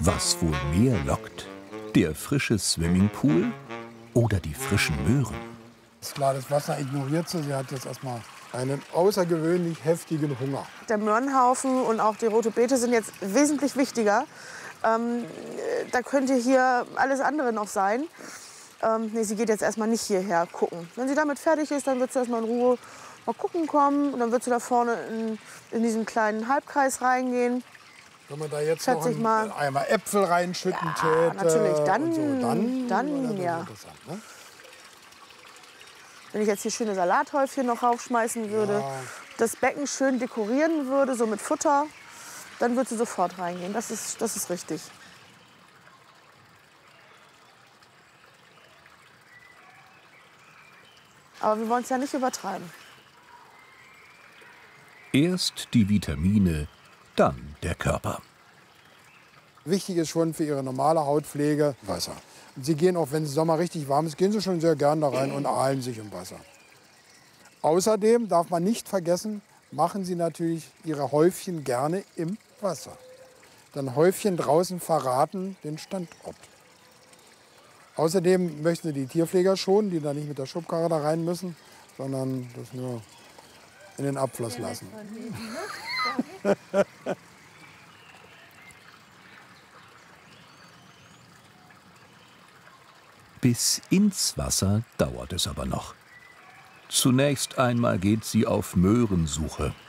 Was wohl mehr lockt? Der frische Swimmingpool oder die frischen Möhren? Ist klar, das Wasser ignoriert sie. Sie hat jetzt erstmal einen außergewöhnlich heftigen Hunger. Der Möhrenhaufen und auch die rote Beete sind jetzt wesentlich wichtiger. Da könnte hier alles andere noch sein. Nee, sie geht jetzt erstmal nicht hierher gucken. Wenn sie damit fertig ist, dann wird sie erstmal in Ruhe mal gucken kommen. Und dann wird sie da vorne in diesen kleinen Halbkreis reingehen. Wenn man da jetzt Schätze noch ich mal. einmal Äpfel reinschütten Ja, täte natürlich. Dann, und so, dann ja. interessant, ne? Wenn ich jetzt hier schöne Salathäufchen noch raufschmeißen würde, Ja. das Becken schön dekorieren würde, so mit Futter, dann würde sie sofort reingehen. Das ist richtig. Aber wir wollen es ja nicht übertreiben. Erst die Vitamine, dann der Körper. Wichtig ist schon für ihre normale Hautpflege Wasser. Und sie gehen auch, wenn es Sommer richtig warm ist, gehen sie schon sehr gern da rein und ahlen sich im Wasser. Außerdem darf man nicht vergessen, machen sie natürlich ihre Häufchen gerne im Wasser. Denn Häufchen draußen verraten den Standort. Außerdem möchten sie die Tierpfleger schonen, die da nicht mit der Schubkarre da rein müssen, sondern das nur in den Abfluss lassen. Bis ins Wasser dauert es aber noch. Zunächst einmal geht sie auf Möhrensuche.